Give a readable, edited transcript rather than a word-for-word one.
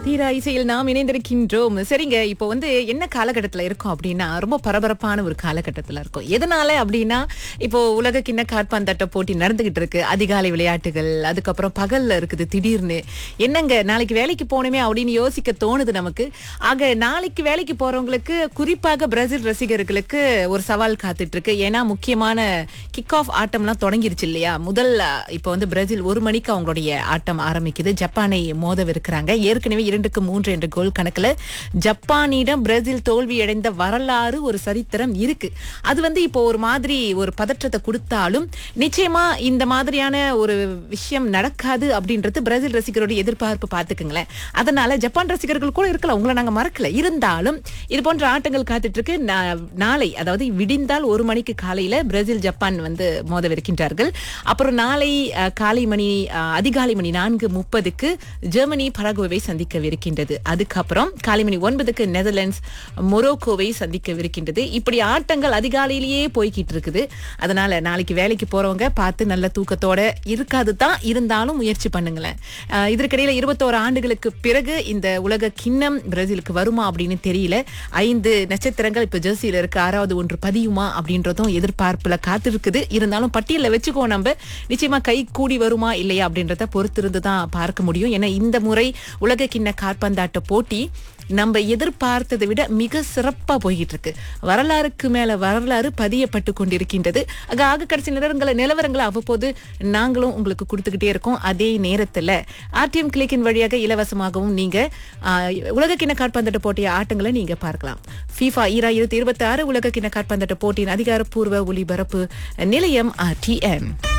தீரா இசையில் நாம் இணைந்திருக்கின்றோம். சரிங்க, இப்போ என்ன காலகட்டத்துல இருக்கோம் அப்படின்னா, ரொம்ப பரபரப்பான ஒரு காலகட்டத்துல இருக்கோம். எதனால அப்படின்னா, இப்போ உலக கிண்ண காற்பந்தாட்ட போட்டி நடந்துகிட்டு இருக்கு. அதிகாலை விளையாட்டுகள், அதுக்கப்புறம் பகல்ல இருக்குது. திடீர்னு என்னங்க நாளைக்கு வேலைக்கு போகணுமே அப்படின்னு யோசிக்க தோணுது நமக்கு. ஆக நாளைக்கு வேலைக்கு போறவங்களுக்கு, குறிப்பாக பிரேசில் ரசிகர்களுக்கு ஒரு சவால் காத்துட்டு இருக்கு. ஏன்னா முக்கியமான கிக் ஆஃப் ஆட்டம்லாம் தொடங்கிருச்சு இல்லையா? முதல் இப்போ பிரேசில் 1 மணிக்கு அவங்களுடைய ஆட்டம் ஆரம்பிக்குது. ஜப்பானை மோதவிருக்கிறாங்க. ஏற்கனவே 2-3 என்ற கோல் கணக்குல ஜப்பானிடம் பிரேசில் தோல்வியடைந்த வரலாறு, ஒரு சரித்திரம் இருக்கு. அது இப்போ ஒரு மாதிரி ஒரு பதற்றத்தை கொடுத்தாலும், நிச்சயமா இந்த மாதிரியான ஒரு விஷயம் நடக்காது அப்படின்றது பிரேசில் ரசிகருடைய எதிர்பார்ப்பு. பார்த்துக்குங்களேன். அதனால ஜப்பான் ரசிகர்கள் கூட இருக்கலாம், உங்களை நாங்க மறக்கல. இருந்தாலும் இது போன்ற ஆட்டங்கள் காத்துட்டு இருக்கு. நாளை, அதாவது விடிந்தால் 1 மணிக்கு காலையில பிரேசில் ஜப்பான் மோதவிருக்கின்றார்கள். அப்புறம் நாளை அதிகாலை மணி 4:30க்கு ஜெர்மனி பராகுவேவை சந்திக்கவிருக்கின்றது. அதுக்கப்புறம் காலை மணி 9க்கு நெதர்லாண்ட்ஸ் மொரோக்கோவை சந்திக்கவிருக்கின்றது. இப்படி ஆட்டங்கள் அதிகாலையிலேயே போய்கிட்டு இருக்குது. அதனால நாளைக்கு வேலைக்கு போறவங்க பார்த்து நல்ல தூக்கத்தோட இருக்காது தான், இருந்தாலும் முயற்சி பண்ணுங்களேன். இதற்கிடையில 21 ஆண்டுகளுக்கு பிறகு இந்த உலக கிண்ணம் பிரேசிலுக்கு வருமா அப்படின்னு தெரியல. 5 நட்சத்திரங்கள் இப்ப ஜெர்சியில இருக்கு. 6வது ஒன்று பதியுமா அப்படின்றதும் எதிர்பார்ப்புல காத்திருக்குது. இருந்தாலும் பட்டியல வச்சுக்கோ, நம்ம நிச்சயமா கை கூடி வருமா இல்லையா அப்படின்றத பொறுத்திருந்து தான் பார்க்க முடியும். ஏன்னா இந்த முறை உலக கிண்ண காற்பந்தாட்ட போட்டி நம்ம எதிர்பார்த்ததை விட மிக சிறப்பா போய்கிட்டு இருக்கு. வரலாறுக்கு மேல வரலாறு பதியப்பட்டு கொண்டிருக்கின்றது. ஆக கடைசி நிலவரங்களை அவ்வப்போது நாங்களும் உங்களுக்கு கொடுத்துக்கிட்டே இருக்கோம். அதே நேரத்துல RTM கிளிக்கின் வழியாக இலவசமாகவும் நீங்க உலக கிண்ண காற்பந்தாட்ட போட்டிய ஆட்டங்களை நீங்க பார்க்கலாம். FIFA 2026 உலக கிண்ண காற்பந்தாட்ட போட்டியின் அதிகாரப்பூர்வ ஒளிபரப்பு நிலையம் RTM.